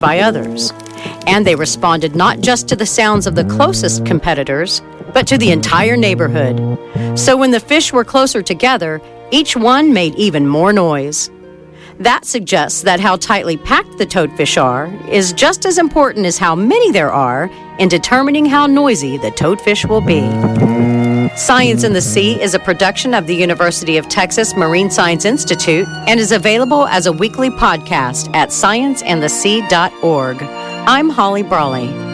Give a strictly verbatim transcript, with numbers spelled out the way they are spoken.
by others. And they responded not just to the sounds of the closest competitors, but to the entire neighborhood. So when the fish were closer together, each one made even more noise. That suggests that how tightly packed the toadfish are is just as important as how many there are in determining how noisy the toadfish will be. Science in the Sea is a production of the University of Texas Marine Science Institute and is available as a weekly podcast at science and the sea dot org. I'm Holly Brawley.